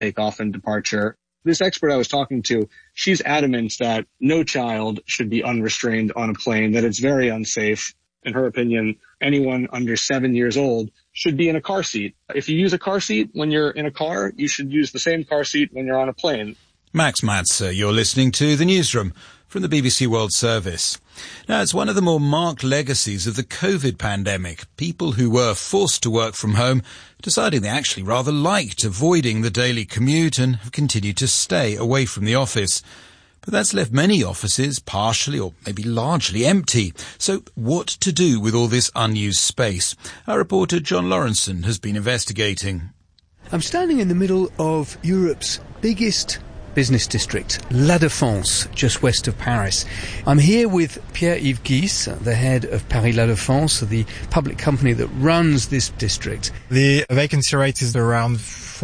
takeoff and departure. This expert I was talking to, she's adamant that no child should be unrestrained on a plane, that it's very unsafe. In her opinion, anyone under 7 years old should be in a car seat. If you use a car seat when you're in a car, you should use the same car seat when you're on a plane. Max Matzer, you're listening to The Newsroom from the BBC World Service. Now, it's one of the more marked legacies of the COVID pandemic. People who were forced to work from home deciding they actually rather liked avoiding the daily commute and have continued to stay away from the office. But that's left many offices partially or maybe largely empty. So what to do with all this unused space? Our reporter John Lawrenson has been investigating. I'm standing in the middle of Europe's biggest business district, La Défense, just west of Paris. I'm here with Pierre-Yves Guisse, the head of Paris La Défense, the public company that runs this district. The vacancy rate is around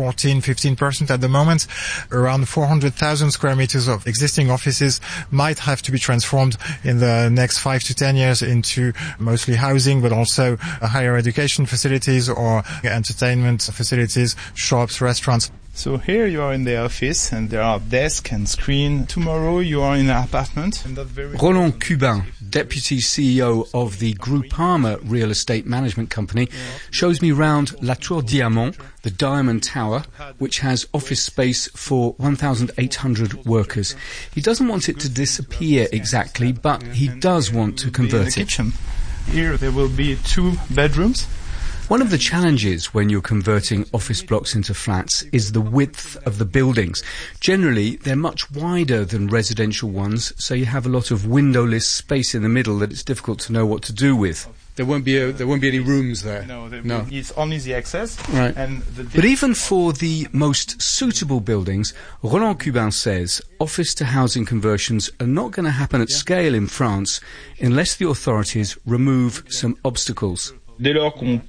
14-15% at the moment. Around 400,000 square meters of existing offices might have to be transformed in the next 5 to 10 years into mostly housing, but also higher education facilities or entertainment facilities, shops, restaurants. So here you are in the office and there are desk and screen. Tomorrow you are in an apartment. Roland Cubin, deputy CEO of the Groupama real estate management company, shows me round La Tour Diamant, the Diamond Tower, which has office space for 1,800 workers. He doesn't want it to disappear exactly, but he does want to convert it. Here there will be 2 bedrooms. One of the challenges when you're converting office blocks into flats is the width of the buildings. Generally, they're much wider than residential ones, so you have a lot of windowless space in the middle that it's difficult to know what to do with. There won't be any rooms there. No. It's only the access. Right. But even for the most suitable buildings, Roland Cubin says office-to-housing conversions are not going to happen at scale in France unless the authorities remove some obstacles. At the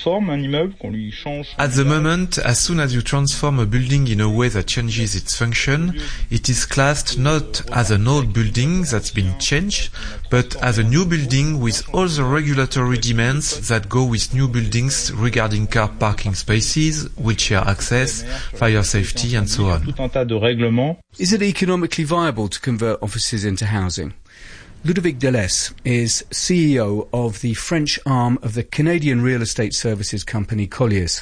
moment, as soon as you transform a building in a way that changes its function, it is classed not as an old building that's been changed, but as a new building with all the regulatory demands that go with new buildings regarding car parking spaces, wheelchair access, fire safety, and so on. Is it economically viable to convert offices into housing? Ludovic Delesse is CEO of the French arm of the Canadian real estate services company Colliers.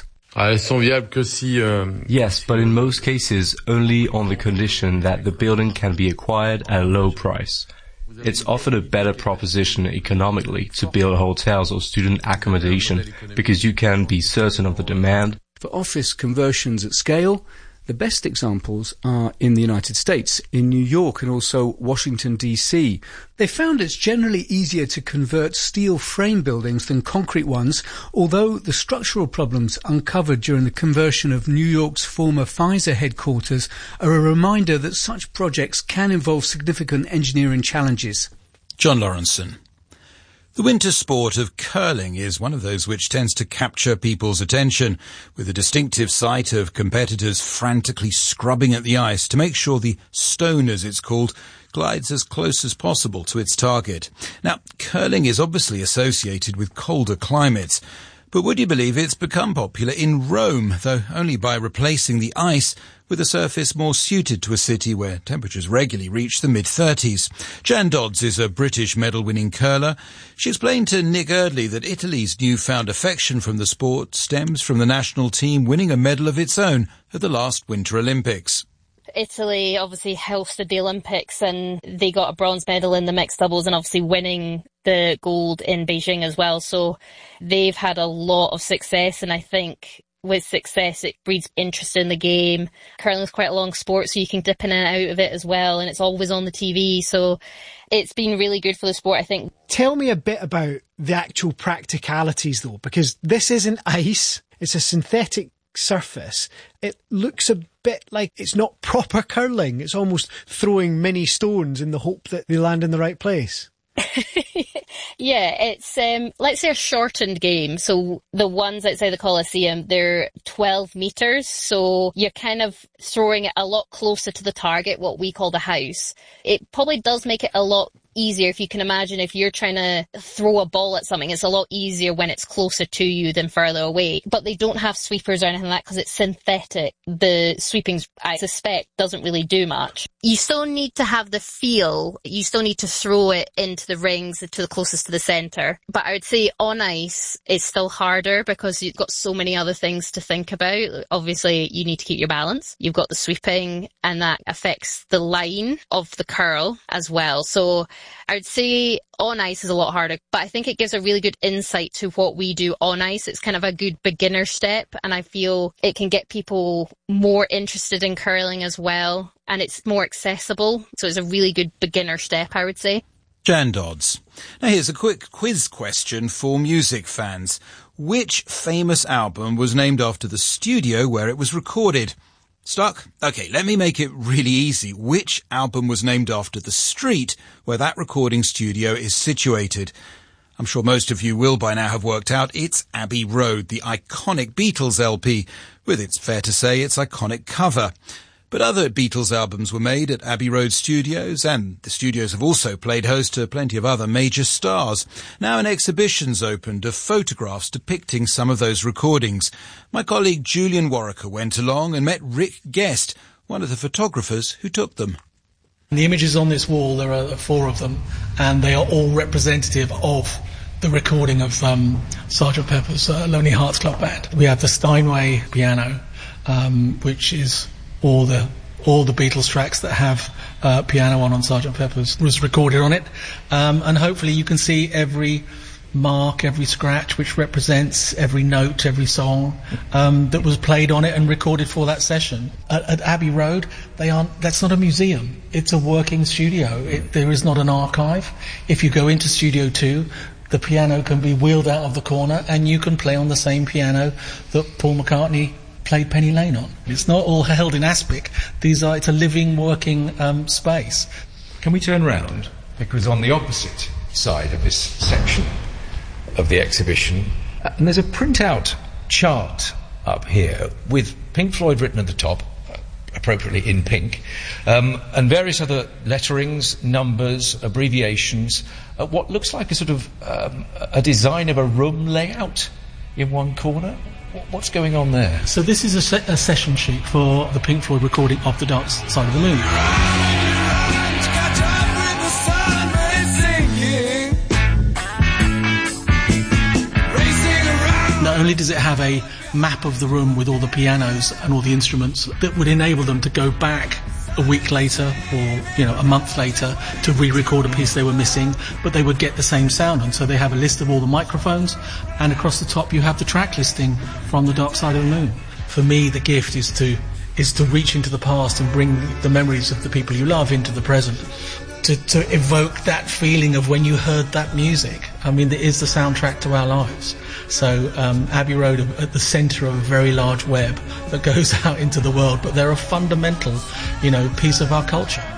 Yes, but in most cases only on the condition that the building can be acquired at a low price. It's often a better proposition economically to build hotels or student accommodation because you can be certain of the demand. For office conversions at scale, the best examples are in the United States, in New York and also Washington, D.C. They found it's generally easier to convert steel frame buildings than concrete ones, although the structural problems uncovered during the conversion of New York's former Pfizer headquarters are a reminder that such projects can involve significant engineering challenges. John Lawrenson. The winter sport of curling is one of those which tends to capture people's attention, with a distinctive sight of competitors frantically scrubbing at the ice to make sure the stone, as it's called, glides as close as possible to its target. Now, curling is obviously associated with colder climates, but would you believe it's become popular in Rome, though only by replacing the ice with a surface more suited to a city where temperatures regularly reach the mid-30s. Jan Dodds is a British medal-winning curler. She explained to Nick Eardley that Italy's newfound affection from the sport stems from the national team winning a medal of its own at the last Winter Olympics. Italy obviously hosted the Olympics and they got a bronze medal in the mixed doubles and obviously winning the gold in Beijing as well. So they've had a lot of success, and I think with success it breeds interest in the game. Curling is quite a long sport, so you can dip in and out of it as well, and it's always on the TV, so it's been really good for the sport, I think. Tell me a bit about the actual practicalities though, because this isn't ice, it's a synthetic surface. It looks a bit like it's not proper curling, it's almost throwing mini stones in the hope that they land in the right place. Yeah, it's let's say a shortened game. So the ones outside the Colosseum, they're 12 metres, so you're kind of throwing it a lot closer to the target, what we call the house. It probably does make it a lot easier. If you can imagine, if you're trying to throw a ball at something, it's a lot easier when it's closer to you than further away. But they don't have sweepers or anything like that because it's synthetic. The sweepings, I suspect, doesn't really do much. You still need to have the feel. You still need to throw it into the rings to the closest to the centre. But I would say on ice, it's still harder because you've got so many other things to think about. Obviously, you need to keep your balance. You've got the sweeping, and that affects the line of the curl as well. So I would say on ice is a lot harder, but I think it gives a really good insight to what we do on ice. It's kind of a good beginner step, and I feel it can get people more interested in curling as well, and it's more accessible. So it's a really good beginner step, I would say. Jan Dodds. Now here's a quick quiz question for music fans. Which famous album was named after the studio where it was recorded? Stuck? Okay, let me make it really easy. Which album was named after the street where that recording studio is situated? I'm sure most of you will by now have worked out it's Abbey Road, the iconic Beatles LP, with, it's fair to say, its iconic cover. But other Beatles albums were made at Abbey Road Studios, and the studios have also played host to plenty of other major stars. Now an exhibition's opened of photographs depicting some of those recordings. My colleague Julian Warwicker went along and met Rick Guest, one of the photographers who took them. The images on this wall, there are 4 of them, and they are all representative of the recording of Sgt. Pepper's Lonely Hearts Club Band. We have the Steinway piano, which is all the Beatles tracks that have piano on Sgt. Pepper's was recorded on it, and hopefully you can see every mark, every scratch, which represents every note, every song that was played on it and recorded for that session. At Abbey Road, that's not a museum, it's a working studio. There is not an archive. If you go into Studio 2, the piano can be wheeled out of the corner and you can play on the same piano that Paul McCartney played Penny Lane on. It's not all held in aspic. It's a living, working space. Can we turn round? Because on the opposite side of this section of the exhibition, and there's a printout chart up here with Pink Floyd written at the top, appropriately in pink, and various other letterings, numbers, abbreviations, what looks like a sort of a design of a room layout in one corner. What's going on there? So this is a session sheet for the Pink Floyd recording of The Dark Side of the Moon. Not only does it have a map of the room with all the pianos and all the instruments that would enable them to go back a week later or a month later to re-record a piece they were missing, but they would get the same sound. And so they have a list of all the microphones, and across the top you have the track listing from The Dark Side of the Moon. For me, the gift is to reach into the past and bring the memories of the people you love into the present, to evoke that feeling of when you heard that music. I mean, it is the soundtrack to our lives. So Abbey Road at the centre of a very large web that goes out into the world, but they're a fundamental, piece of our culture.